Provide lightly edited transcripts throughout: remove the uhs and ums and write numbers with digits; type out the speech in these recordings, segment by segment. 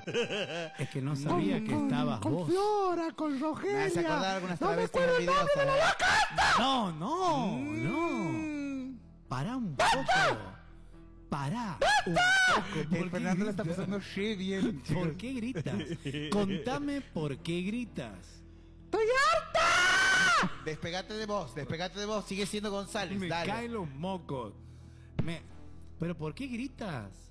Es que no sabía que estabas con vos. Flora, con Me Rogelia. hace acordar algunas No me travestis acuerdo el nombre de la envidiosas. loca. No. Pará un poco. Pará un poco. ¿Por qué Fernando la está gritas? pasando re bien. ¿Por qué gritas? Contame por qué gritas. ¡Estoy harta! Despegate de vos, sigue siendo González, Me dale. caen los mocos. ¿Pero por qué gritas?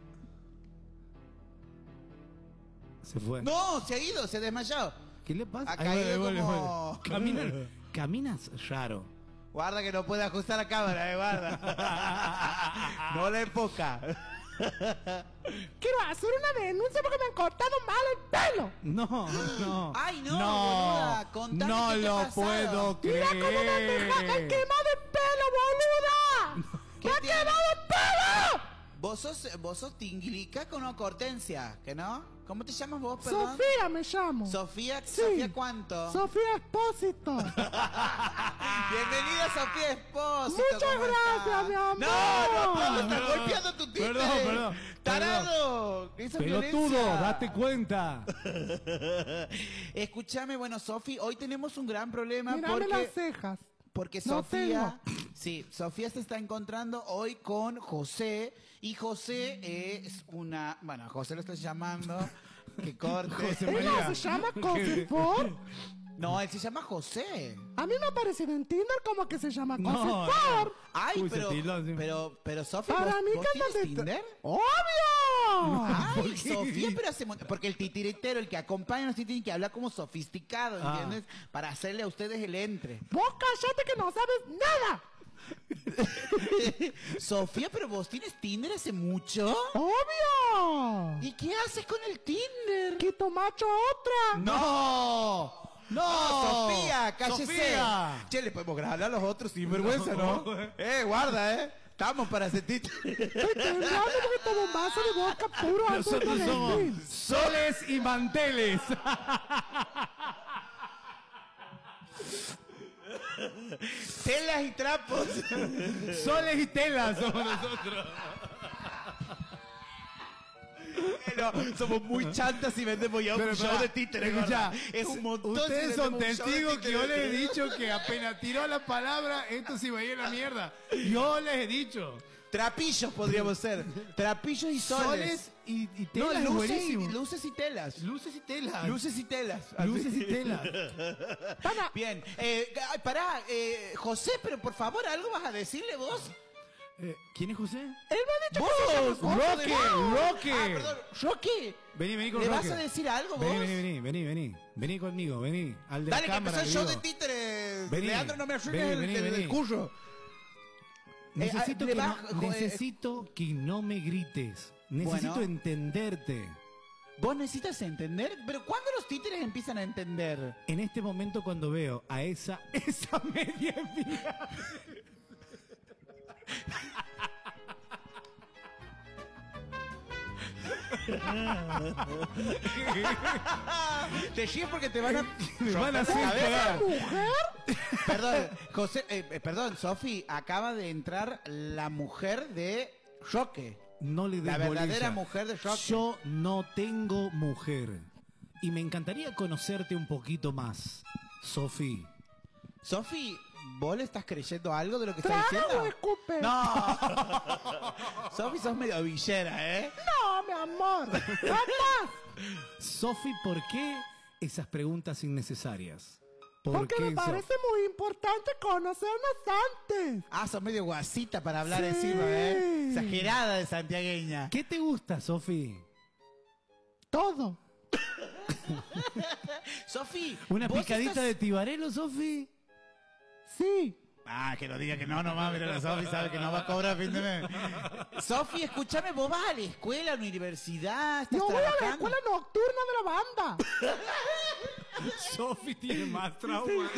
Se fue. No, se ha ido, se ha desmayado. ¿Qué le pasa? Ha caído como- Caminas raro. Guarda que no puede ajustar la cámara, guarda. No le enfoca. Quiero hacer una denuncia porque me han cortado mal el pelo. No. Ay, no, boluda, contame no qué te lo ha pasado. puedo creer. Mira cómo me han quemado el pelo, boluda. ¿Qué ¡Me ha tiene? quemado el pelo! Vos sos Tinguilica con una Hortensia, ¿que no? ¿Cómo te llamas vos, perdón? Sofía me llamo. Sofía, Sí. ¿Sofía cuánto? Sofía Espósito. Bienvenida, Sofía Espósito. Muchas ¿cómo gracias, estás? mi amor. No, estás No. golpeando tu títere. Perdón. Tarado. Eso es Pelotudo, violencia. date cuenta. Escúchame, bueno, Sofi, hoy tenemos un gran problema Mírame las cejas. porque No Sofía, sí, Sofía se está encontrando hoy con José y José es una, bueno, José lo está llamando, que corte. José ¿Ella María. se llama Cosifor? No, él se llama José. A mí me ha parecido en Tinder como que se llama No, Cosifor. Ay, Uy, se tildó, sí. pero Sofía, Para ¿vos, mí vos que andas tienes de... Tinder? ¡Obvio! Ay, qué? Sofía, pero porque el titiritero, el que acompaña a los tiene que hablar como sofisticado, ¿entiendes? Para hacerle a ustedes el entre. Vos callate que no sabes nada. Sofía, pero vos tienes Tinder hace mucho. ¡Obvio! ¿Y qué haces con el Tinder? Quito macho otra. ¡No! Sofía, cállese. Sofía. Che, le podemos grabar a los otros sin vergüenza, ¿no? Guarda, Estamos para sentir. Estoy temblando porque tomo un vaso de vodka puro antes de Nosotros somos elegir. soles y manteles. Telas y trapos. Soles y telas somos nosotros. Bueno, somos muy chantas y vendemos ya un Pero show pará, de títeres, escuchá, gorda. Es un montón. si Ustedes vendemos son un show de testigos que títeres. yo les he dicho que apenas tiró la palabra, esto se iba a ir a la mierda. Yo les he dicho. Trapillos podríamos ser. Trapillos y soles. Soles y No, telas es buenísimo. luces y telas. Luces y telas. Luces y telas. Luces y telas. Pana, Bien. Pará, José, pero por favor, ¿algo vas a decirle vos? ¿Quién es José? él me ha dicho ¡Vos! Roque, Roque. Ah, perdón, Roque. Vení con ¿Le Roque. vas a decir algo vos? Vení conmigo, vení. Al de Dale, la que cámara, empezó el show digo. de títeres. Vení, Leandro, no me ayudes vení, el vení. cuyo. Necesito, le que vas- necesito que no me grites. Necesito Bueno. entenderte. ¿Vos necesitas entender? ¿Pero cuándo los títeres empiezan a entender? En este momento cuando veo a esa media amiga. Te ríes porque te van a... Me van a hacer cagar. ¿mujer? Perdón, José, perdón, Sofi, acaba de entrar la mujer de Roque. No le des La verdadera bolilla. mujer de Roque. Yo no tengo mujer. Y me encantaría conocerte un poquito más, Sofi. Sofi, ¿vos le estás creyendo algo de lo que está ¿Traga diciendo? o escupe? No. Sofi, sos medio villera, ¿eh? No, mi amor. ¡Jamás! Sofi, ¿por qué esas preguntas innecesarias? ¿Por Porque qué me parece muy importante conocernos antes. Ah, sos medio guasita para hablar Sí. encima, ¿eh? Exagerada de santiagueña. ¿Qué te gusta, Sofi? Todo. Sofi, ¿Una ¿vos picadita estás- de tibarelo, Sofi? Sí. Ah, que no diga que no, nomás, mira, la Sofi sabe que no va a cobrar a fin de mes. Sofi, escúchame, vos vas a la escuela, a la universidad, estás Yo voy a la trabajando. escuela nocturna de la banda. Sofi tiene más trauma.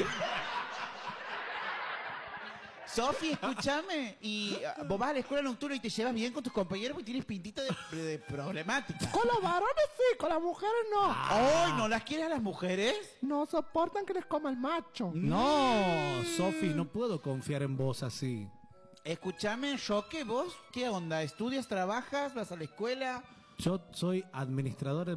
Sofi, escúchame, y vos vas a la escuela nocturna y te llevas bien con tus compañeros porque tienes pintita de problemática. Con los varones sí, con las mujeres no. ¡Ay, no las quieres a las mujeres! No soportan que les coma el macho. No, Sofi, no puedo confiar en vos así. Escúchame, Roque, vos, ¿qué onda? ¿Estudias, trabajas, vas a la escuela? Yo soy administrador